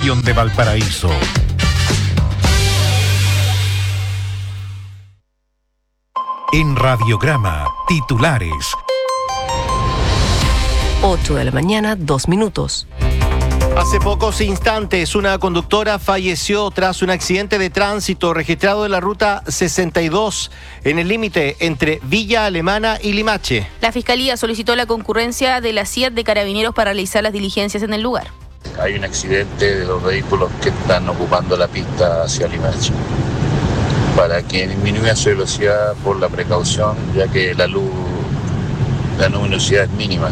región de Valparaíso. En Radiograma, titulares. 8 de la mañana, 2 minutos. Hace pocos instantes, una conductora falleció tras un accidente de tránsito registrado en la ruta 62, en el límite entre Villa Alemana y Limache. La Fiscalía solicitó la concurrencia de la CIAT de Carabineros para realizar las diligencias en el lugar. Hay un accidente de los vehículos que están ocupando la pista hacia Limache, para que disminuya su velocidad por la precaución, ya que la luminosidad es mínima.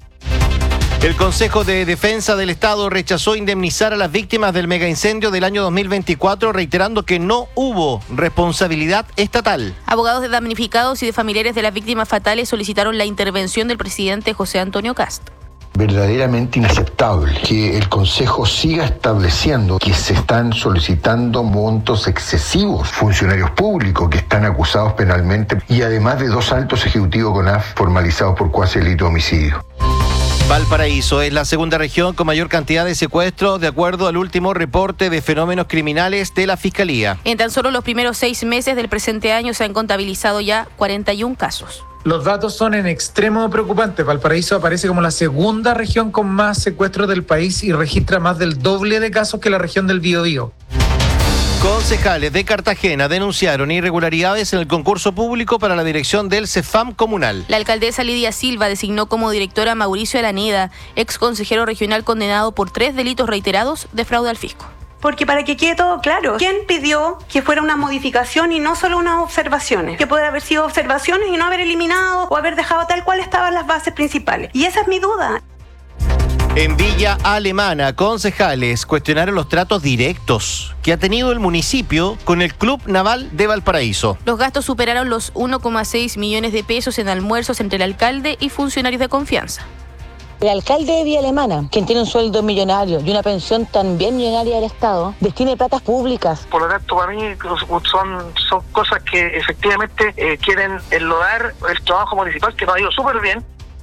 El Consejo de Defensa del Estado rechazó indemnizar a las víctimas del megaincendio del año 2024, reiterando que no hubo responsabilidad estatal. Abogados de damnificados y de familiares de las víctimas fatales solicitaron la intervención del presidente José Antonio Kast. Verdaderamente inaceptable que el Consejo siga estableciendo que se están solicitando montos excesivos, funcionarios públicos que están acusados penalmente y además de 2 altos ejecutivos CONAF formalizados por cuasi delito de homicidio. Valparaíso es la segunda región con mayor cantidad de secuestros, de acuerdo al último reporte de fenómenos criminales de la Fiscalía. En tan solo los primeros 6 meses del presente año se han contabilizado ya 41 casos. Los datos son en extremo preocupantes. Valparaíso aparece como la segunda región con más secuestros del país y registra más del doble de casos que la región del Biobío. Concejales de Cartagena denunciaron irregularidades en el concurso público para la dirección del CEFAM comunal. La alcaldesa Lidia Silva designó como directora a Mauricio Araneda, ex consejero regional condenado por 3 delitos reiterados de fraude al fisco. Porque para que quede todo claro, ¿quién pidió que fuera una modificación y no solo unas observaciones? Que puede haber sido observaciones y no haber eliminado o haber dejado tal cual estaban las bases principales. Y esa es mi duda. En Villa Alemana, concejales cuestionaron los tratos directos que ha tenido el municipio con el Club Naval de Valparaíso. Los gastos superaron los 1,6 millones de pesos en almuerzos entre el alcalde y funcionarios de confianza. El alcalde de Villa Alemana, quien tiene un sueldo millonario y una pensión también millonaria del Estado, destine platas públicas. Por lo tanto, para mí son cosas que efectivamente quieren enlodar el trabajo municipal, que nos ha ido súper bien.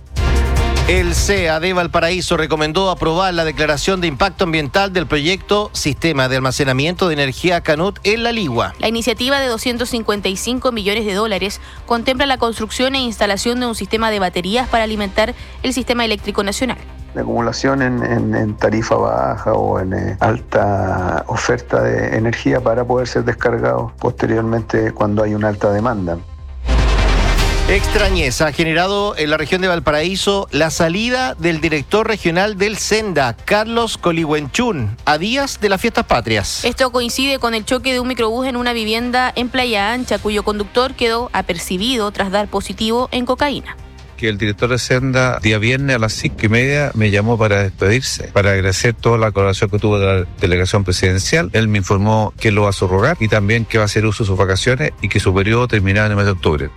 El CEA de Valparaíso recomendó aprobar la declaración de impacto ambiental del proyecto Sistema de Almacenamiento de Energía Canut en La Ligua. La iniciativa de $255 millones contempla la construcción e instalación de un sistema de baterías para alimentar el sistema eléctrico nacional. La acumulación en tarifa baja o en alta oferta de energía para poder ser descargado posteriormente cuando hay una alta demanda. Extrañeza ha generado en la región de Valparaíso la salida del director regional del Senda, Carlos Colihuenchún, a días de las fiestas patrias. Esto coincide con el choque de un microbús en una vivienda en Playa Ancha, cuyo conductor quedó apercibido tras dar positivo en cocaína. Que el director de Senda, día viernes a las 5:30, me llamó para despedirse, para agradecer toda la colaboración que tuvo de la delegación presidencial. Él me informó que lo va a subrogar y también que va a hacer uso de sus vacaciones y que su periodo terminaba en el mes de octubre.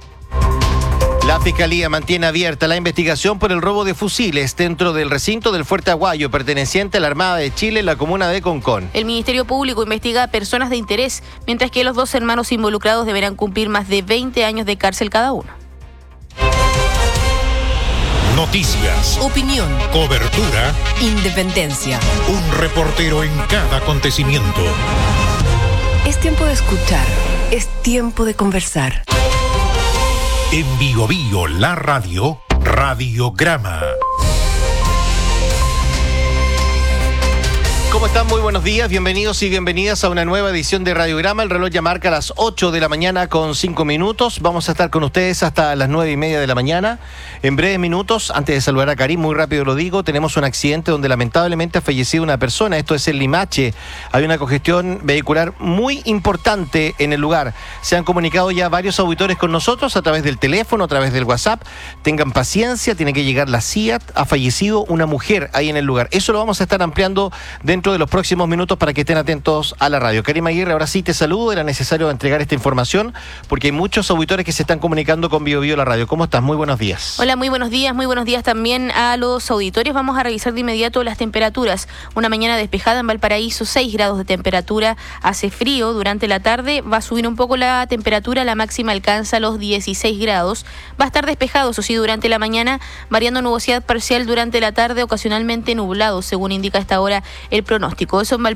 La Fiscalía mantiene abierta la investigación por el robo de fusiles dentro del recinto del Fuerte Aguayo, perteneciente a la Armada de Chile en la comuna de Concón. El Ministerio Público investiga a personas de interés, mientras que los 2 hermanos involucrados deberán cumplir más de 20 años de cárcel cada uno. Noticias, opinión, cobertura, independencia. Un reportero en cada acontecimiento. Es tiempo de escuchar, es tiempo de conversar. En Biobío, la radio, Radiograma. ¿Cómo están? Muy buenos días, bienvenidos y bienvenidas a una nueva edición de Radiograma. El reloj ya marca las 8 de la mañana con 5 minutos. Vamos a estar con ustedes hasta las 9:30 de la mañana. En breves minutos, antes de saludar a Karim, muy rápido lo digo, tenemos un accidente donde lamentablemente ha fallecido una persona. Esto es en Limache. Hay una congestión vehicular muy importante en el lugar. Se han comunicado ya varios auditores con nosotros a través del teléfono, a través del WhatsApp. Tengan paciencia, tiene que llegar la CIAT. Ha fallecido una mujer ahí en el lugar. Eso lo vamos a estar ampliando dentro de los próximos minutos para que estén atentos a la radio. Karim Aguirre, ahora sí te saludo. Era necesario entregar esta información porque hay muchos auditores que se están comunicando con Biobío la radio. ¿Cómo estás? Muy buenos días. Hola, muy buenos días también a los auditores. Vamos a revisar de inmediato las temperaturas. Una mañana despejada en Valparaíso, 6 grados de temperatura. Hace frío durante la tarde, va a subir un poco la temperatura, la máxima alcanza los 16 grados. Va a estar despejado, eso sí, durante la mañana, variando nubosidad parcial durante la tarde, ocasionalmente nublado, según indica a esta hora el pronóstico. Eso en